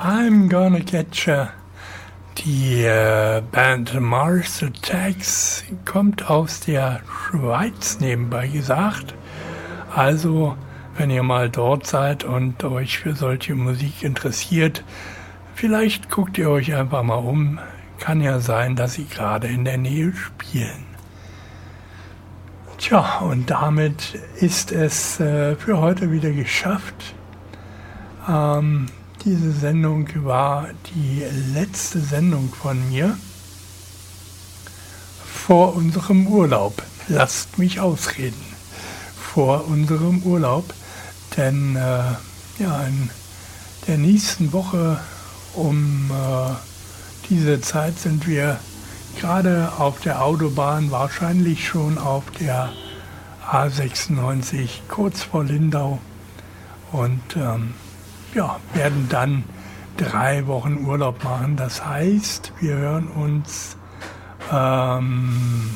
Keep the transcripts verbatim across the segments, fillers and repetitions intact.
I'm Gonna Get Ya. Die äh, Band Mars Attacks kommt aus der Schweiz, nebenbei gesagt. Also, wenn ihr mal dort seid und euch für solche Musik interessiert, vielleicht guckt ihr euch einfach mal um. Kann ja sein, dass sie gerade in der Nähe spielen. Tja, und damit ist es äh, für heute wieder geschafft. Ähm, diese Sendung war die letzte Sendung von mir vor unserem Urlaub. Lasst mich ausreden. Vor unserem Urlaub. Denn äh, ja, in der nächsten Woche um äh, diese Zeit sind wir gerade auf der Autobahn, wahrscheinlich schon auf der A sechsundneunzig, kurz vor Lindau. Und ähm, ja, werden dann drei Wochen Urlaub machen. Das heißt, wir hören uns ähm,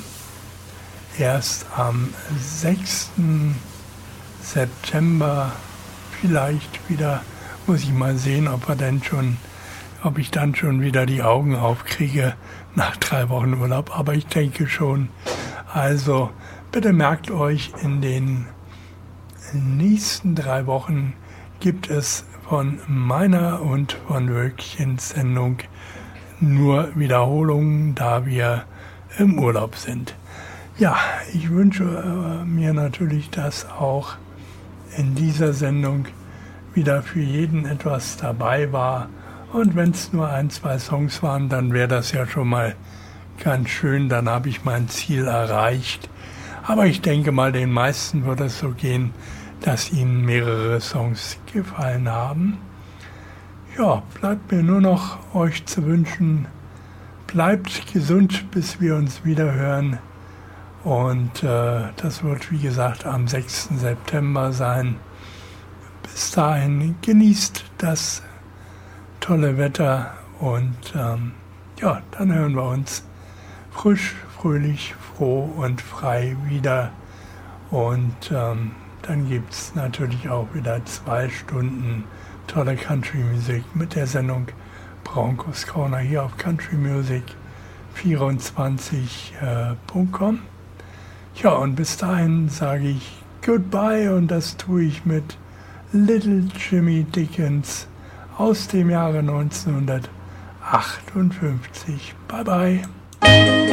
erst am sechsten September vielleicht wieder. Muss ich mal sehen, ob wir denn schon, ob ich dann schon wieder die Augen aufkriege nach drei Wochen Urlaub. Aber ich denke schon. Also bitte merkt euch, in den nächsten drei Wochen gibt es von meiner und von Wölkchens Sendung nur Wiederholungen, da wir im Urlaub sind. Ja, ich wünsche äh, mir natürlich, dass auch in dieser Sendung wieder für jeden etwas dabei war. Und wenn es nur ein, zwei Songs waren, dann wäre das ja schon mal ganz schön. Dann habe ich mein Ziel erreicht. Aber ich denke mal, den meisten wird es so gehen, dass ihnen mehrere Songs gefallen haben. Ja, bleibt mir nur noch euch zu wünschen, bleibt gesund, bis wir uns wieder hören. Und äh, das wird, wie gesagt, am sechsten September sein. Bis dahin genießt das tolle Wetter und ähm, ja, dann hören wir uns frisch, fröhlich, froh und frei wieder. Und ähm, dann gibt es natürlich auch wieder zwei Stunden tolle Country Music mit der Sendung Broncos Corner hier auf country music vierundzwanzig punkt com. Ja, und bis dahin sage ich Goodbye und das tue ich mit Little Jimmy Dickens aus dem Jahre neunzehnhundertachtundfünfzig. Bye bye.